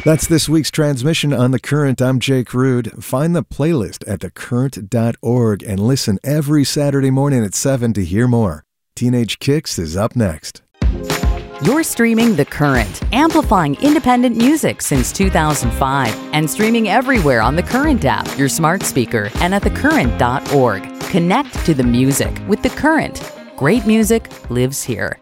That's this week's transmission on The Current. I'm Jake Rude. Find the playlist at thecurrent.org and listen every Saturday morning at 7 to hear more. Teenage Kicks is up next. You're streaming The Current, amplifying independent music since 2005 and streaming everywhere on The Current app, your smart speaker, and at thecurrent.org. Connect to the music with The Current. Great music lives here.